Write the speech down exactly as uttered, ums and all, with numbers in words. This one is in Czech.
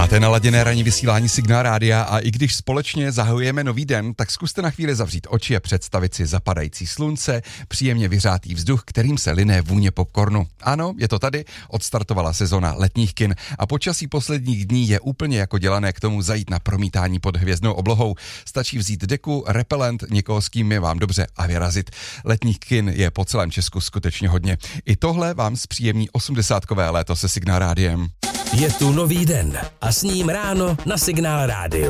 Máte naladěné ranní vysílání Signál Rádia a i když společně zahajujeme nový den, tak zkuste na chvíli zavřít oči a představit si zapadající slunce, příjemně vyhřátý vzduch, kterým se liné vůně popcornu. Ano, je to tady, odstartovala sezona letních kin a počasí posledních dní je úplně jako dělané k tomu zajít na promítání pod hvězdnou oblohou. Stačí vzít deku, repelent, někoho s kým je vám dobře a vyrazit. Letních kin je po celém Česku skutečně hodně. I tohle vám zpříjemní osmdesátkové léto se Signál Rádiem. Je tu nový den a s ním ráno na Signál Rádiu.